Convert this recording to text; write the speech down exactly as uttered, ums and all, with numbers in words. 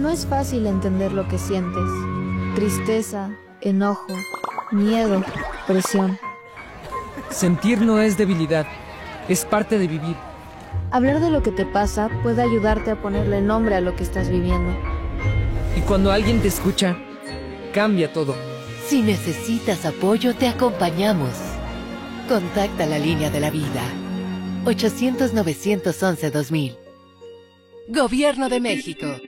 No es fácil entender lo que sientes. Tristeza, enojo, miedo, presión. Sentir no es debilidad, es parte de vivir. Hablar de lo que te pasa puede ayudarte a ponerle nombre a lo que estás viviendo. Y cuando alguien te escucha, cambia todo. Si necesitas apoyo, te acompañamos. Contacta la línea de la vida. ochocientos, novecientos once, dos mil. Gobierno de México.